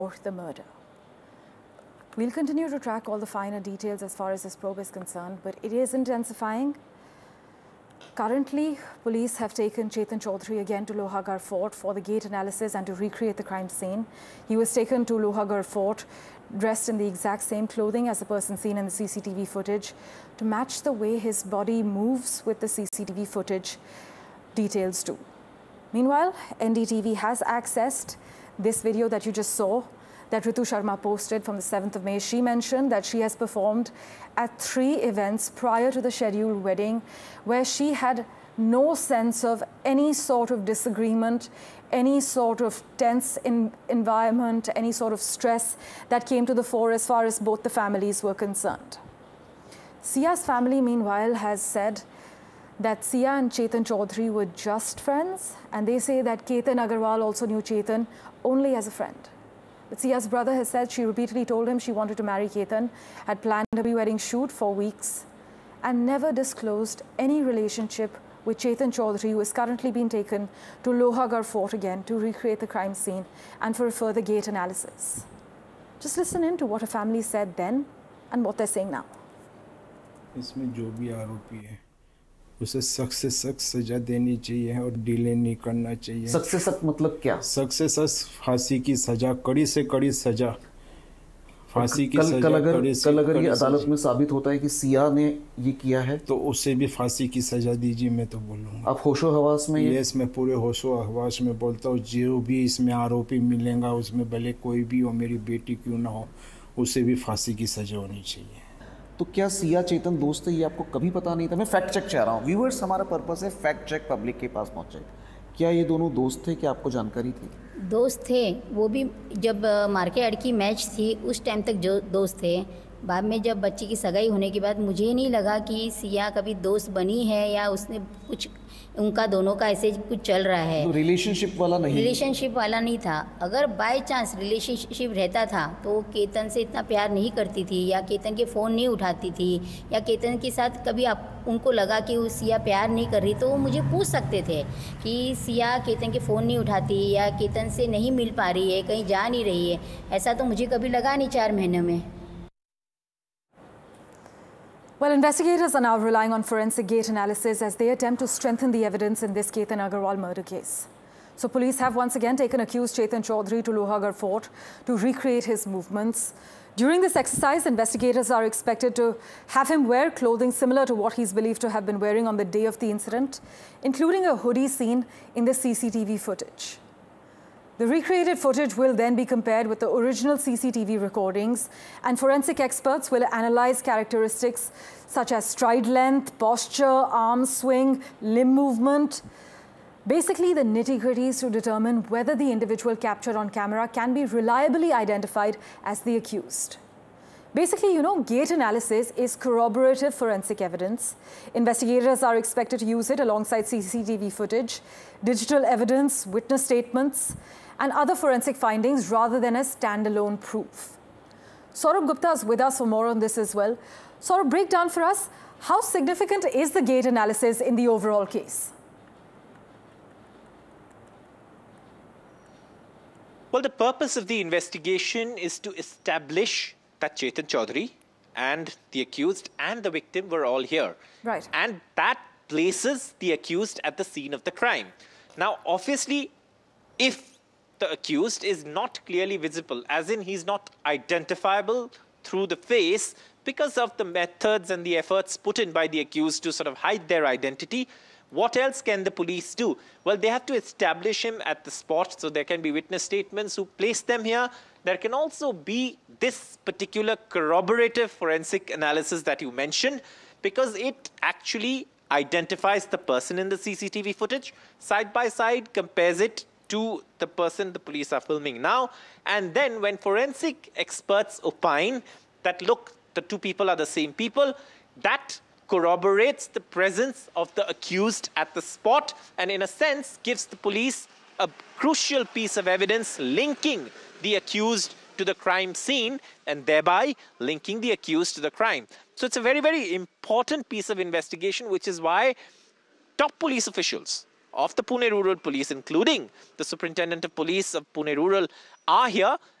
the murder. We'll continue to track all the finer details as far as this probe is concerned, but it is intensifying. Currently, police have taken Chetan Chaudhary again to Lohagarh Fort for the gate analysis and to recreate the crime scene. He was taken to Lohagarh Fort dressed in the exact same clothing as the person seen in the CCTV footage to match the way his body moves with the CCTV footage details too. Meanwhile, NDTV has accessed this video that you just saw that Ritu Sharma posted from the 7th of May. She mentioned that she has performed at 3 events prior to the scheduled wedding where she had no sense of any sort of disagreement, any sort of tense environment, any sort of stress that came to the fore as far as both the families were concerned. Sia's family, meanwhile, has said that Sia and Chetan Chaudhary were just friends, and they say that Ketan Agarwal also knew Chetan only as a friend. But Sia's brother has said she repeatedly told him she wanted to marry Ketan, had planned a pre-wedding shoot for weeks, and never disclosed any relationship with Chetan Chaudhary, who is currently being taken to Lohagarh Fort again to recreate the crime scene and for a further gate analysis. Just listen in to what her family said then and what they're saying now. इसमें जो भी आरोपी है उसे सख्त से सख्त सजा देनी चाहिए और डिले नहीं करना चाहिए। सख्त से सख्त मतलब क्या? सख्त से सख्त फांसी की सजा, कड़ी से कड़ी सजा, फांसी की सजा। कल अगर ये अदालत में साबित होता है कि सिया ने ये किया है तो उसे भी फांसी की सजा दीजिए, मैं तो बोलूँगा। आप होशो हवास में? यस, मैं पूरे होशो हवास में बोलता हूँ। जो भी इसमें आरोपी मिलेगा उसमें भले कोई भी हो, मेरी बेटी क्यों ना हो, उसे भी फांसी की सजा होनी चाहिए। तो क्या सिया चेतन दोस्त है, ये आपको कभी पता नहीं था? मैं फैक्ट चेक चाह रहा हूँ, व्यूअर्स, हमारा पर्पस है फैक्ट चेक पब्लिक के पास पहुँचे। क्या ये दोनों दोस्त थे, क्या आपको जानकारी थी? दोस्त थे, वो भी जब मार्केट की मैच थी उस टाइम तक जो दोस्त थे। बाद में जब बच्ची की सगाई होने के बाद मुझे नहीं लगा कि सिया कभी दोस्त बनी है या उसने कुछ उनका दोनों का ऐसे कुछ चल रहा है। तो रिलेशनशिप वाला नहीं? रिलेशनशिप वाला नहीं था। अगर बाय चांस रिलेशनशिप रहता था तो केतन से इतना प्यार नहीं करती थी या केतन के फ़ोन नहीं उठाती थी या केतन के साथ कभी आप उनको लगा कि वो सिया प्यार नहीं कर रही तो वो मुझे पूछ सकते थे कि सिया केतन के फ़ोन नहीं उठाती या केतन से नहीं मिल पा रही है, कहीं जा नहीं रही है। ऐसा तो मुझे कभी लगा नहीं 4 महीने में। Well, investigators are now relying on forensic gate analysis as they attempt to strengthen the evidence in this Ketan Agarwal murder case. So police have once again taken accused Chetan Chaudhary to Lohagarh Fort to recreate his movements. During this exercise, investigators are expected to have him wear clothing similar to what he's believed to have been wearing on the day of the incident, including a hoodie seen in the CCTV footage. The recreated footage will then be compared with the original CCTV recordings, and forensic experts will analyze characteristics such as stride length, posture, arm swing, limb movement. Basically, the nitty-gritties to determine whether the individual captured on camera can be reliably identified as the accused. Basically, you know, gate analysis is corroborative forensic evidence. Investigators are expected to use it alongside CCTV footage, digital evidence, witness statements, and other forensic findings rather than as standalone proof. Saurabh Gupta is with us for more on this as well. Saurabh, break down for us, how significant is the gate analysis in the overall case? Well, the purpose of the investigation is to establish that Chetan Chaudhary and the accused and the victim were all here. Right. And that places the accused at the scene of the crime. Now, obviously, if the accused is not clearly visible, as in he's not identifiable through the face because of the methods and the efforts put in by the accused to sort of hide their identity, what else can the police do? Well, they have to establish him at the spot, so there can be witness statements who placed them here. There can also be this particular corroborative forensic analysis that you mentioned, because it actually identifies the person in the CCTV footage, side by side, compares it to the person the police are filming now. And then when forensic experts opine that, look, the two people are the same people, that corroborates the presence of the accused at the spot and in a sense gives the police a crucial piece of evidence linking the accused to the crime scene and thereby linking the accused to the crime. So it's a very, very important piece of investigation, which is why top police officials of the Pune Rural Police, including the Superintendent of Police of Pune Rural, are here